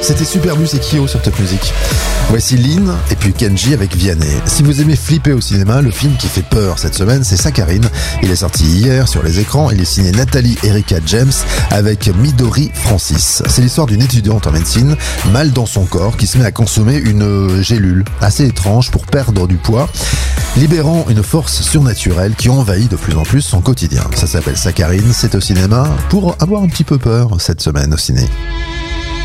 C'était Superbus et Kyo sur Top Music. Voici Lynn et puis Kenji avec Vianney. Si vous aimez flipper au cinéma, le film qui fait peur cette semaine, c'est Saccharine. Il est sorti hier sur les écrans. Il est signé Nathalie Erika James avec Midori Francis. C'est l'histoire d'une étudiante en médecine, mal dans son corps, qui se met à consommer une gélule assez étrange pour perdre du poids, libérant une force surnaturelle qui envahit de plus en plus son quotidien. Ça s'appelle Saccharine, c'est au cinéma pour avoir un petit peu peur cette semaine au ciné.